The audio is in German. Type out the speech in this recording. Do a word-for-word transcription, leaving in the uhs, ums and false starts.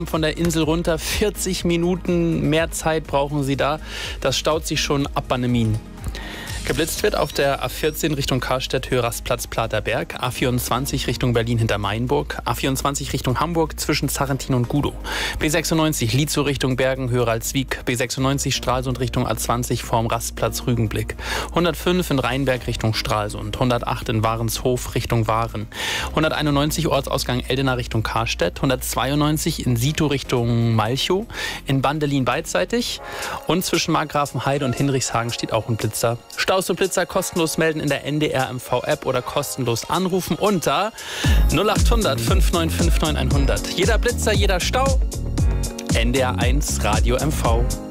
Von der Insel runter, vierzig Minuten mehr Zeit brauchen Sie da. Das staut sich schon ab Bannemin. Geblitzt wird auf der A vierzehn Richtung Karstedt, Höhe Rastplatz Platerberg, A vierundzwanzig Richtung Berlin hinter Mainburg, A vierundzwanzig Richtung Hamburg zwischen Sarrentin und Gudow, B sechsundneunzig Lietzow Richtung Bergen, Höhe Ralswiek, B sechsundneunzig Stralsund Richtung A zwanzig vorm Rastplatz Rügenblick, hundertfünf in Rheinberg Richtung Stralsund, hundertacht in Warenshof Richtung Waren, hunderteinundneunzig Ortsausgang Eldena Richtung Karstedt, hundertzweiundneunzig in Sito Richtung Malchow, in Bandelin beidseitig und zwischen Markgrafenheide und Hinrichshagen steht auch ein Blitzer. Staus und Blitzer kostenlos melden in der N D R M V-App oder kostenlos anrufen unter null achthundert fünf neun fünf neun hundert. Jeder Blitzer, jeder Stau. N D R eins Radio M V.